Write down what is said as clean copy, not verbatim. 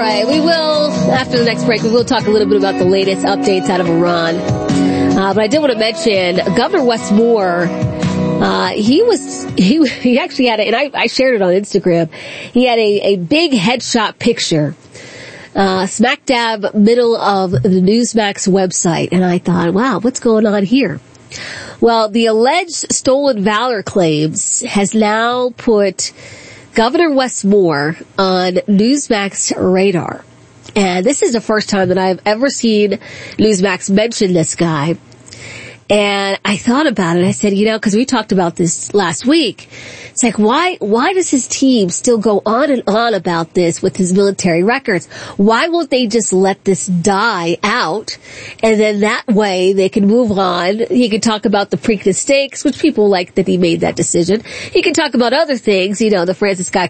right, we will, after the next break, we will talk a little bit about the latest updates out of Iran. But I did want to mention Governor Wes Moore. He actually had and I shared it on Instagram. He had a big headshot picture, smack dab middle of the Newsmax website. And I thought, wow, what's going on here? Well, the alleged stolen valor claims has now put Governor Wes Moore on Newsmax radar. And this is the first time that I've ever seen Newsmax mention this guy. And I thought about it. I said, because we talked about this last week. It's like, why does his team still go on and on about this with his military records? Why won't they just let this die out? And then that way they can move on. He can talk about the Preakness Stakes, which people like that he made that decision. He can talk about other things, the Francis Scott